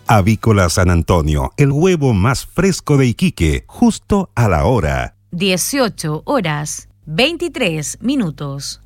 Avícola San Antonio, el huevo más fresco de Iquique, justo a la hora. 18 horas, 23 minutos.